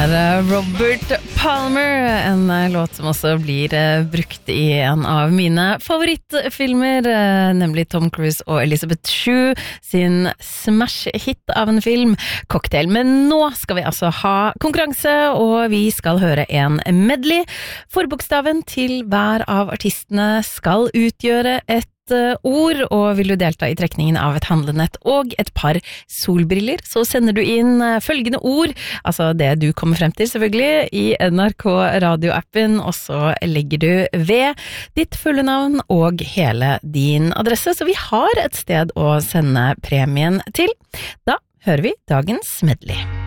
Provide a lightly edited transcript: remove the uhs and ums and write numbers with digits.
Robert Palmer, en låt som også blir brukt i en av mine favorittfilmer, nemlig Tom Cruise og Elizabeth Shue sin smash-hit av en film, Cocktail. Men nå skal vi altså ha konkurranse, og vi skal høre en medley. Forbokstaven til hver av artistene skal utgjøre et ord, og vil du delta i trekningen av et handlenett og et par solbriller, så sender du inn følgende ord, altså det du kommer frem til selvfølgelig, i NRK radioappen, og så legger du ved ditt fulle navn og hele din adresse, så vi har et sted å sende premien til. Da hører vi dagens medley.